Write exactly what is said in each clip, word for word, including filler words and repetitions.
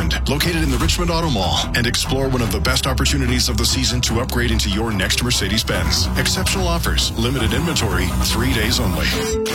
Richmond, located in the Richmond Auto Mall, and explore one of the best opportunities of the season to upgrade into your next Mercedes-Benz. Exceptional offers, limited inventory, three days only.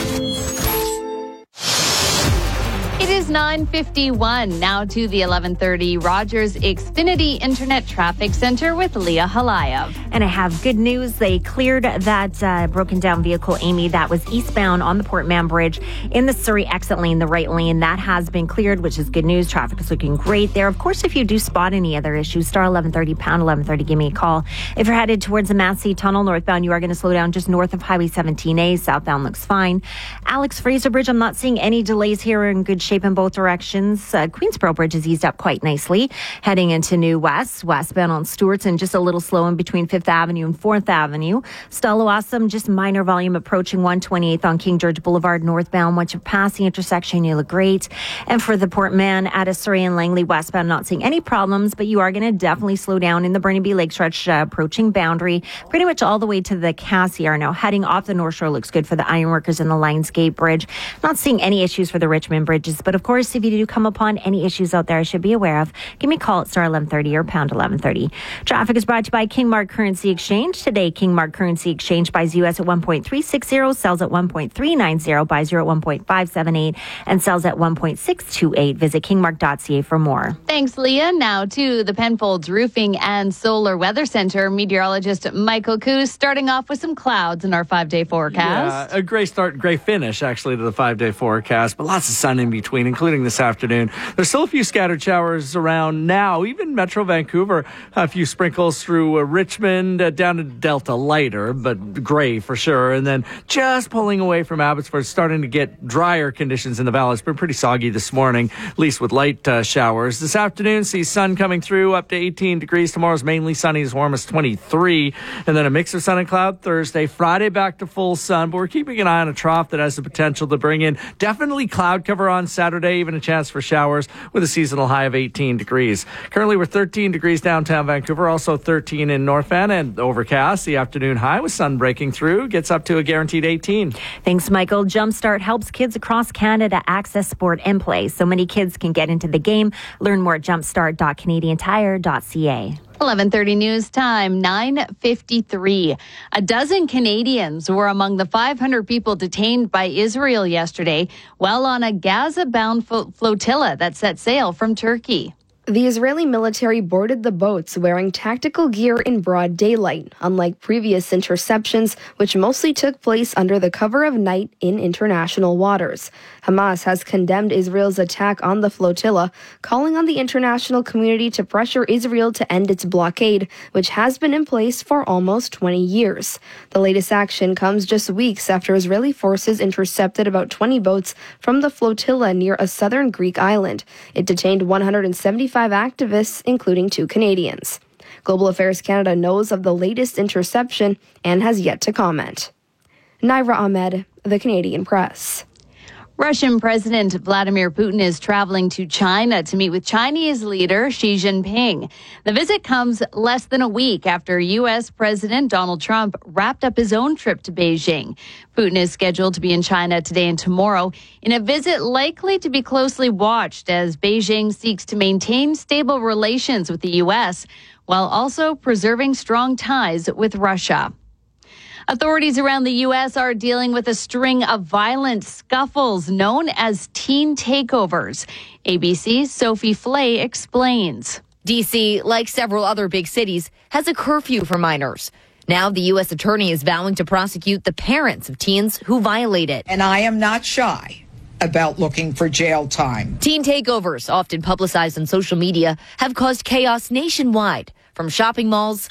It is nine fifty-one. Now to the eleven thirty Rogers Xfinity Internet Traffic Center with Leah Halayev. And I have good news. They cleared that uh, broken down vehicle, Amy, that was eastbound on the Port Mann Bridge in the Surrey exit lane, the right lane. That has been cleared, which is good news. Traffic is looking great there. Of course, if you do spot any other issues, star eleven thirty, pound eleven thirty, give me a call. If you're headed towards the Massey Tunnel northbound, you are going to slow down just north of Highway seventeen A. Southbound looks fine. Alex Fraser Bridge, I'm not seeing any delays here. In good shape in both directions. Uh, Queensboro Bridge is eased up quite nicely. Heading into New West, westbound on Stewart's, and just a little slow in between Fifth Avenue and Fourth Avenue. Stalo-Awesome, just minor volume approaching one twenty-eighth on King George Boulevard northbound. Once you pass the intersection, you look great. And for the Port Mann, at a Surrey and Langley westbound, not seeing any problems, but you are going to definitely slow down in the Burnaby Lake stretch, uh, approaching Boundary, pretty much all the way to the Cassiar. Now, heading off the North Shore looks good for the Ironworkers and the Lionsgate Bridge. Not seeing any issues for the Richmond bridges, but of course, if you do come upon any issues out there I should be aware of, give me a call at star eleven thirty or pound eleven thirty. Traffic is brought to you by Kingmark Currency Exchange. Today, Kingmark Currency Exchange buys U S at one point three six zero, sells at one point three nine zero, buys euro at one point five seven eight, and sells at one point six two eight. Visit kingmark dot c a for more. Thanks, Leah. Now to the Penfolds Roofing and Solar Weather Center. Meteorologist Michael Coos starting off with some clouds in our five-day forecast. Yeah, a gray start, gray finish, actually, to the five-day forecast, but lots of sun in between, including this afternoon. There's still a few scattered showers around now, even Metro Vancouver, a few sprinkles through uh, Richmond, uh, down to Delta, lighter, but gray for sure. And then just pulling away from Abbotsford, starting to get drier conditions in the valley. It's been pretty soggy this morning, at least with light uh, showers. This afternoon, see sun coming through up to eighteen degrees. Tomorrow's mainly sunny, as warm as twenty-three. And then a mix of sun and cloud Thursday. Friday, back to full sun, but we're keeping an eye on a trough that has the potential to bring in definitely cloud cover on Saturday, even a chance for showers with a seasonal high of eighteen degrees. Currently, we're thirteen degrees downtown Vancouver, also thirteen in North Van, and overcast. The afternoon high with sun breaking through gets up to a guaranteed eighteen. Thanks, Michael. Jumpstart helps kids across Canada access sport and play so many kids can get into the game. Learn more at jumpstart dot canadian tire dot c a. eleven thirty news time, nine fifty-three. A dozen Canadians were among the five hundred people detained by Israel yesterday while on a Gaza-bound flotilla that set sail from Turkey. The Israeli military boarded the boats wearing tactical gear in broad daylight, unlike previous interceptions, which mostly took place under the cover of night in international waters. Hamas has condemned Israel's attack on the flotilla, calling on the international community to pressure Israel to end its blockade, which has been in place for almost twenty years. The latest action comes just weeks after Israeli forces intercepted about twenty boats from the flotilla near a southern Greek island. It detained one hundred seventy-five activists, including two Canadians. Global Affairs Canada knows of the latest interception and has yet to comment. Naira Ahmed, The Canadian Press. Russian President Vladimir Putin is traveling to China to meet with Chinese leader Xi Jinping. The visit comes less than a week after U S. President Donald Trump wrapped up his own trip to Beijing. Putin is scheduled to be in China today and tomorrow in a visit likely to be closely watched as Beijing seeks to maintain stable relations with the U S while also preserving strong ties with Russia. Authorities around the U S are dealing with a string of violent scuffles known as teen takeovers. A B C's Sophie Flay explains. D C, like several other big cities, has a curfew for minors. Now the U S attorney is vowing to prosecute the parents of teens who violate it. And I am not shy about looking for jail time. Teen takeovers, often publicized on social media, have caused chaos nationwide, from shopping malls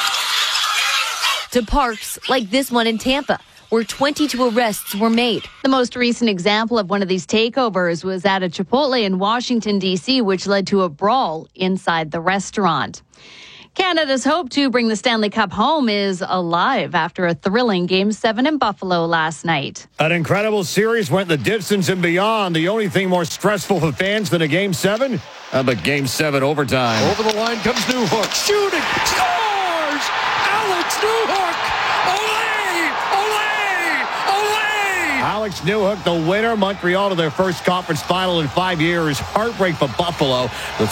to parks like this one in Tampa, where twenty-two arrests were made. The most recent example of one of these takeovers was at a Chipotle in Washington, D C, which led to a brawl inside the restaurant. Canada's hope to bring the Stanley Cup home is alive after a thrilling Game seven in Buffalo last night. An incredible series went the distance and beyond. The only thing more stressful for fans than a Game seven? Uh, but Game seven overtime. Over the line comes Newhook. Shooting. Scores! Alex Newhook! Olé! Olé! Olé! Alex Newhook, the winner. Montreal to their first conference final in five years. Heartbreak for Buffalo. The